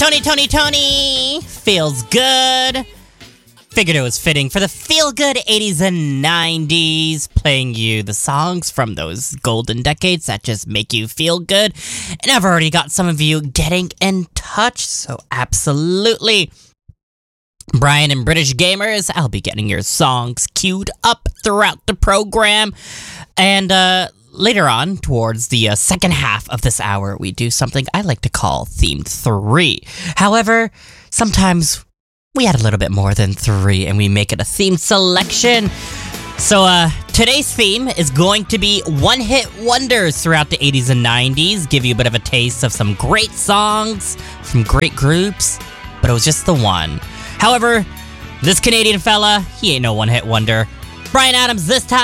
Tony feels good. Figured it was fitting for the feel-good 80s and 90s, playing you the songs from those golden decades that just make you feel good. And I've already got some of you getting in touch, so absolutely. Brian and British Gamers, I'll be getting your songs queued up throughout the program. And later on, towards the second half of this hour, we do something I like to call Theme 3. However, sometimes we add a little bit more than 3 and we make it a theme selection. So today's theme is going to be one-hit wonders throughout the 80s and 90s. Give you a bit of a taste of some great songs from great groups, but it was just the one. However, this Canadian fella, he ain't no one-hit wonder. Bryan Adams this time.